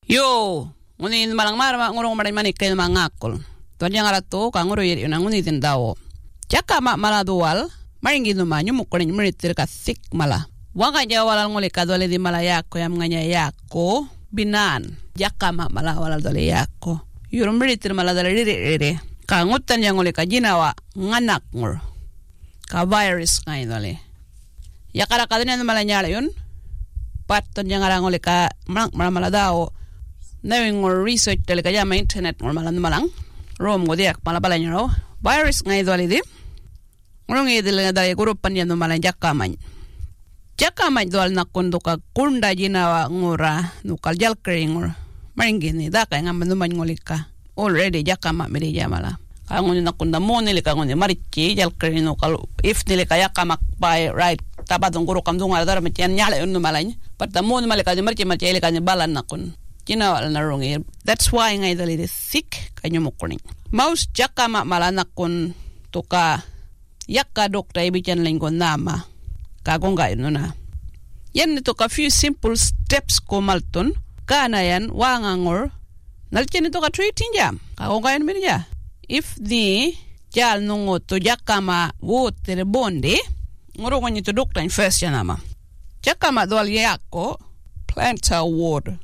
Yo, nguni malang marma ngurong maray manik kayo mangakol. Tuan yang arato kanguro yeri unang nguni tindawo. Jaka maladual, maringi numanyo mukurin meritir ka sik mala. Waka jawalal nguli kadole di malayako yam nganya yako binan. Jaka malawalal dole yako. Yurum meritir maladala riri. Kangutan yang nguli ka jinawa nganak ngur. Ka virus ngay dole. Yakara kadanya numalanyala yun. Paton yang arang nguli ka malamalaдаw. Nawing ngor research dole ka jama internet ngor malang. Rom ngodiak malabalanya raw. Virus ngay dole di. Ngurong idil nga dali grupan yan numalang jakamany. Jakamany doal nakundo ka kunda jinawa ngura nukal jalkering ngur. Maringin ni daka nga manuman ngulik ka. Already jakama miri jamala. Kangun nakunda mo nili kangun ni marichi jalkering nukal if nili kaya kamak by right tabadong guru kamdung ala dara metian nyala yun numalany. Pata mo numali ka ni marichi ili ka ni balan nakun. Jinawa na rongi. That's why nga idali di thick kanyo mukuning. Most jakama malanak kun tuka yakka dokta ibijan lingkon nama kagonga ino na. Yan nito ka few simple steps ko malton kana yan wangangor nalchen nito ka treating jam kagonga ino minja. If the jal nungo to jakama go tere bonde ngoro ko nito dokta in first yan nama. Jakama doal yakko plantar ward.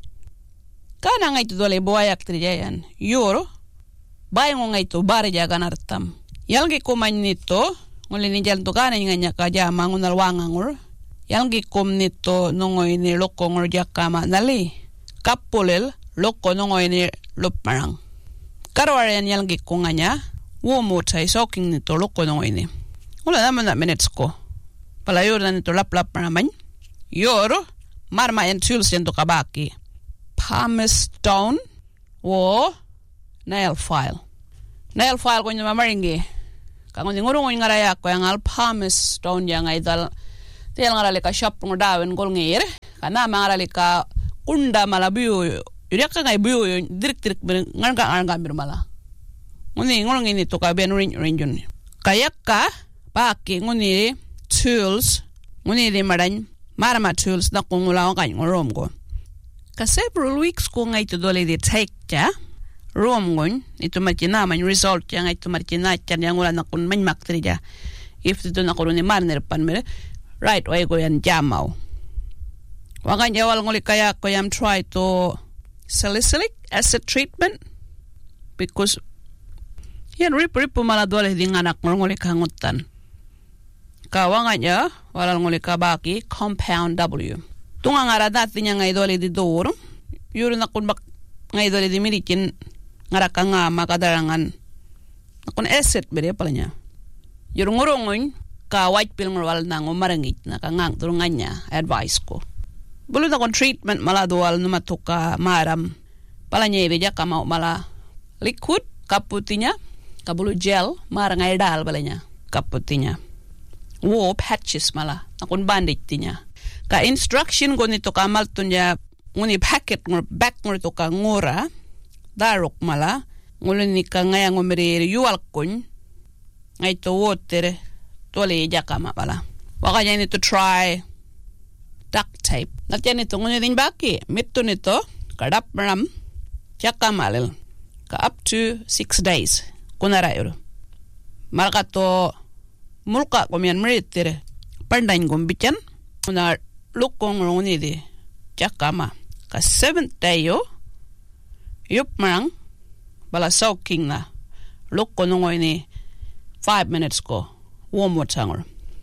Kana nga ito dole boayak trijayan yoro bayo nga ito bare jagan artam. Yalgi kuman nito nguli ni jal to kana nga ka jama ngunal wangangur. Yalgi kum nito nungoy ni loko ngur jakama nali. Kapulil loko nungoy ni lupmarang. Karwarayan yalgi kunganya wumutay soking nito loko nungoy ni. Wala naman na minutes ko. Palayor na nito lap-lap naman. Yoro marma yan tools yan to kabaki. Pumice stone o nail file. Nail file ko nyo mamaringi. Kung ngurong ng araya ko yung pumice stone yang ay dal tiyal ngarali ka shop ng dawin kol ngir. Kana mangarali ka kunda malabiyo. Yun ka ngay biyo yun direk ngarang mala. Ngurong ini to ka ben rin yun. Kaya ka paki nguni tools nguni di maran marama tools na kung wala ka ngurong ko. Ka several weeks ko ngay to dole di take ja. Rom ngon ito martina man result yang ito martina chan yang wala na kun man maktri ja. If ito na kuno ni marner pan mere right way ko yan jamaw. Wakan jawal nguli kaya ko yam try to salicylic acid treatment because yan rip mala dole di nganak nguli kangutan. Kawangan ya wala nguli kabaki compound W. Tunga ngara dati niya ngay dole di door. Yuro na kun bak ngay dole di milikin ngaraka nga makadarangan nakon acid bere pala niya. Yuro ngurungon ka white pill ngurwal na ngumarangit na kangang turungan niya advice ko. Bulu na kon treatment maladual numatuka maram pala niya ibigya ka mala liquid kaputi niya kabulu gel marangay dal pala niya kaputi niya. Wo patches mala nakon bandage niya. Ka instruction ko nito kamal to niya nguni packet ngur back ngur to ka ngura darok mala ngulun ni ka ngaya ngumiri yual kun ngay to water tole jakama pala. Waka niya nito try duct tape. Natya nito nguni din baki mitto nito kadap maram jakamalil ka up to 6 days kunara yoro. Maraka to mulka kumian meritir pandain gumbichan kuna lukong nguni di jakama ka 7th day yo yup marang bala soaking na lukko nungoy ni 5 minutes ko warm water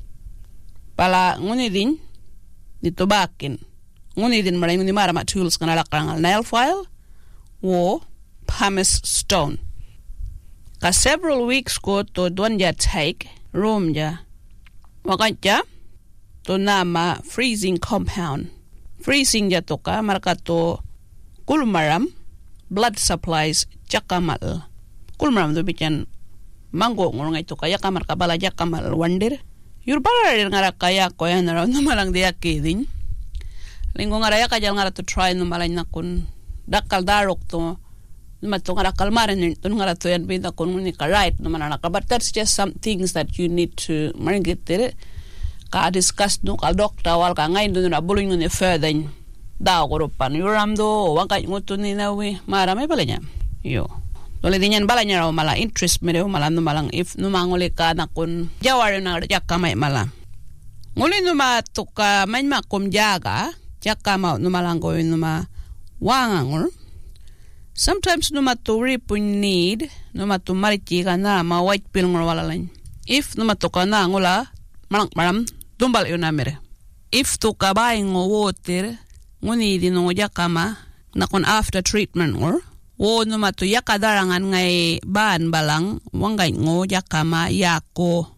bala nguni din dito bakin nguni din marang nguni marama tools kana lakrang nail file wo pumice stone ka several weeks ko to don ja take room ja wakatja to nama freezing compound. Freezing ja to ka marka to kulmaram blood supplies jakamal. Kulmaram do bican mango ngorong ito kaya ka marka bala jakamal wandir. Yur para rin ngara kaya ko yan na numalang diya kidin. Linggo ngara ya kajal ngara to try numalang na kun dakal darok to numato ngara kalmarin to ngara to yan bida kun ni ka right numalang ka. But that's just some things that you need to maringit dire. Ka discuss no ka dokta wal ka ngayon doon na bulong no ni further daw gurupan yuramdo wangkay ngutuni nawi marami pala niya yo dole dinyan bala niya raw mala interest mere mala no malang if numanguli ka na kun jawar na jakamay mala nguli numa tuka manma kumjaga jakama numalang ko numa wangangul sometimes numa to ripun need numa to marichi ka na ma white pill ngor wala lain if numa tuka na ngula maram tumbal yun na mere if tuka buying water nguni di no jakama nakon after treatment ngor wo numa to yakadarangan ngay ban balang wangay ngo jakama yako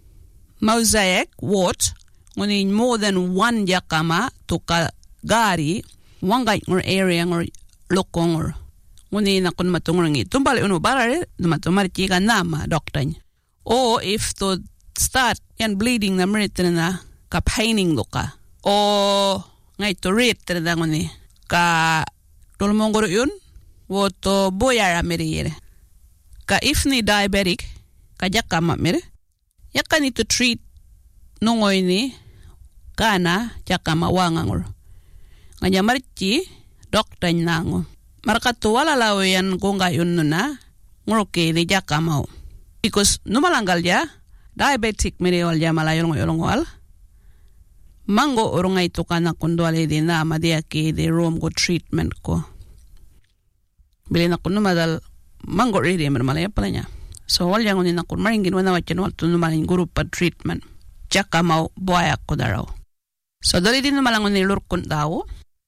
mosaic what nguni more than one jakama tuka gari wangay ngor area ngor lokong ngor nguni nakon matungorangi tumbal uno barare numa to marchika nama doctor o if to start yan bleeding na meritin na ka paining doka o ngay to read terda ngoni ka tulmongoro yun woto boyara mere ka if ni diabetic ka jakama mere yakani to treat nongoy ni kana jakama wangangor nganya marchi doktor nango markatu wala lawe yan gonga yun na ngoroke di jakama because numalanggal ya diabetic mere wal ya malayong wal mango orongay to kana kundwale di na madia ke di room go treatment ko bili na kuno madal mango ready malaya pala niya so wal yang unin nakun maringin wana wachan wal to numaling group pa treatment tsaka mau buaya ko daraw so dali din numalang unin lurkun daw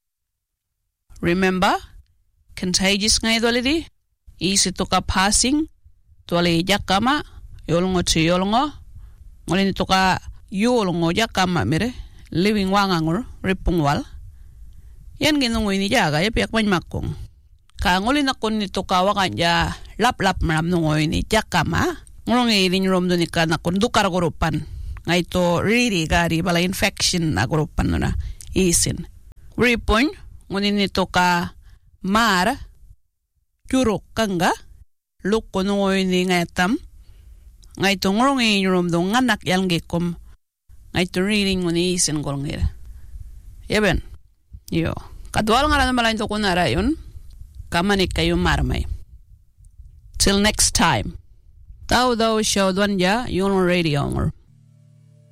remember contagious ngay dali di easy to ka passing tuwali jakama yolngo chi yolngo ngulin to ka yolngo jakama mere living wangangor ripungwal yan ginungoy ni jaga yapiak manmakong kanguli na kun nito kawakan ja lap maram nungoy ni jakama ngulong irin rom do ni ka na kun dukar gurupan nga ito really gari bala infection na gurupan no na isin ripon ngunin nito ka mar jurok kanga luk ko nungoy ni ngatam nga ito ngulong irin rom do nganak yang gikom ngay to reading nguni isin golong ira. Yeben. Yo. Kadwal nga lang malain to kunara yun. Kamanik kayo marmay. Till next time. Tao daw show doon ya yung radio ngor.